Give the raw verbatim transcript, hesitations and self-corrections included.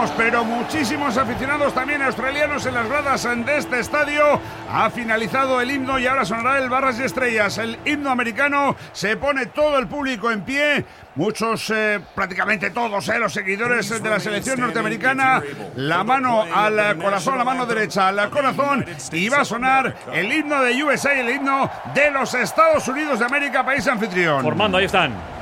muchísimos, pero muchísimos aficionados también australianos en las gradas de este estadio. Ha finalizado el himno y ahora sonará el Barras y Estrellas. El himno americano, se pone todo el público en pie. Muchos, eh, prácticamente todos, eh, los seguidores de la selección norteamericana, la mano al corazón, la mano derecha al corazón, y va a sonar el himno de U S A, el himno de los Estados Unidos de América, país anfitrión. Formando, ahí están.